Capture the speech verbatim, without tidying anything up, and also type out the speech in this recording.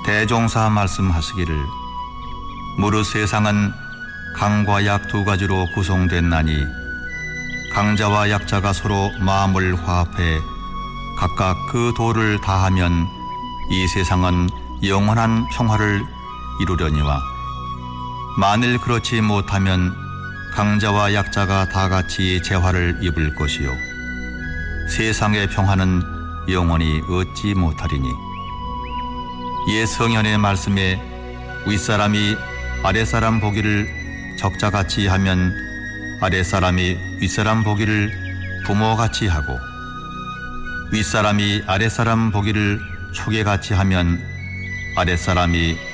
대종사 말씀하시기를 무릇 세상은 강과 약 두 가지로 구성됐나니 강자와 약자가 서로 마음을 화합해 각각 그 도를 다하면 이 세상은 영원한 평화를 이루려니와 만일 그렇지 못하면 강자와 약자가 다 같이 재화를 입을 것이요 세상의 평화는 영원히 얻지 못하리니 옛 성현의 말씀에 윗사람이 아랫사람 보기를 적자같이 하면 아랫사람이 윗사람 보기를 부모같이 하고 윗사람이 아랫사람 보기를 초계같이 하면 아랫사람이